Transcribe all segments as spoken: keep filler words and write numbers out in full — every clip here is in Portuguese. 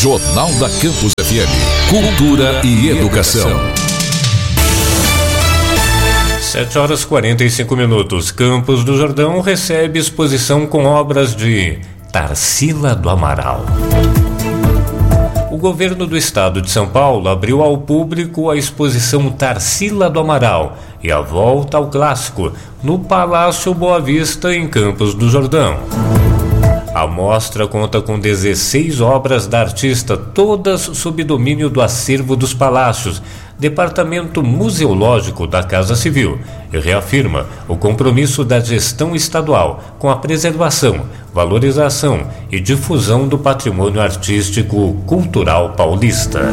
Jornal da Campus F M. Cultura e educação. Sete horas e quarenta e cinco minutos. Campos do Jordão recebe exposição com obras de Tarsila do Amaral. O governo do estado de São Paulo abriu ao público a exposição Tarsila do Amaral e a volta ao clássico no Palácio Boa Vista, em Campos do Jordão. A mostra conta com dezesseis obras da artista, todas sob domínio do Acervo dos Palácios, Departamento Museológico da Casa Civil, e reafirma o compromisso da gestão estadual com a preservação, valorização e difusão do patrimônio artístico cultural paulista.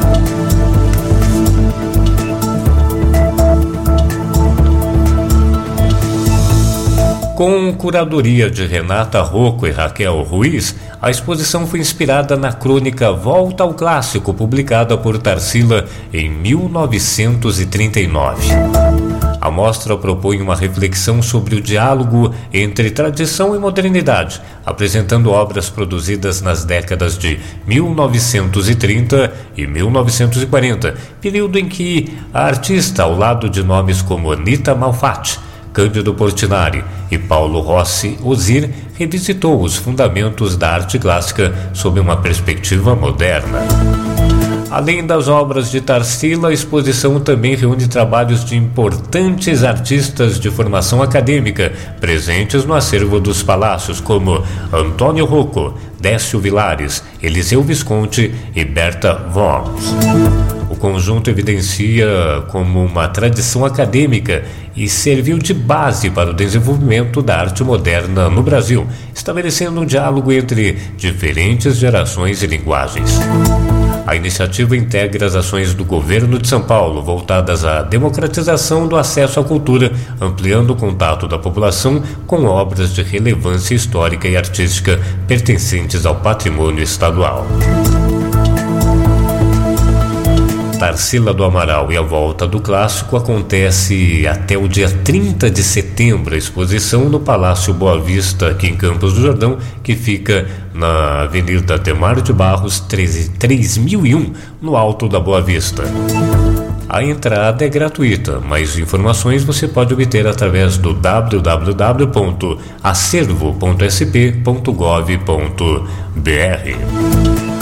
Com curadoria de Renata Rocco e Raquel Ruiz, a exposição foi inspirada na crônica Volta ao Clássico, publicada por Tarsila em mil novecentos e trinta e nove. A mostra propõe uma reflexão sobre o diálogo entre tradição e modernidade, apresentando obras produzidas nas décadas de mil novecentos e trinta e mil novecentos e quarenta, período em que a artista, ao lado de nomes como Anita Malfatti, Cândido Portinari e Paulo Rossi Ozir, revisitou os fundamentos da arte clássica sob uma perspectiva moderna. Além das obras de Tarsila, a exposição também reúne trabalhos de importantes artistas de formação acadêmica presentes no acervo dos palácios, como Antônio Rocco, Décio Vilares, Eliseu Visconti e Berta Worms. O conjunto evidencia como uma tradição acadêmica e serviu de base para o desenvolvimento da arte moderna no Brasil, estabelecendo um diálogo entre diferentes gerações e linguagens. A iniciativa integra as ações do governo de São Paulo voltadas à democratização do acesso à cultura, ampliando o contato da população com obras de relevância histórica e artística pertencentes ao patrimônio estadual. Tarsila do Amaral e a volta do clássico acontece até o dia trinta de setembro, a exposição no Palácio Boa Vista, aqui em Campos do Jordão, que fica na Avenida Ademar de Barros, três mil e um, no Alto da Boa Vista. A entrada é gratuita, mais informações você pode obter através do w w w ponto acervo ponto s p ponto gov ponto b r.